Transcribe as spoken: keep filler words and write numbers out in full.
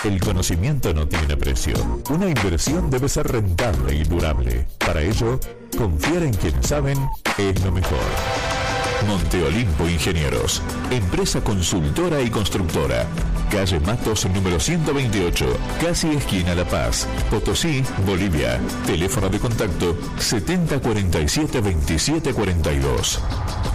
El conocimiento no tiene precio. Una inversión debe ser rentable y durable. Para ello, confiar en quienes saben es lo mejor. Monte Olimpo Ingenieros, empresa consultora y constructora. Calle Matos número ciento veintiocho, casi esquina La Paz, Potosí, Bolivia. Teléfono de contacto setenta cuarenta y siete veintisiete cuarenta y dos.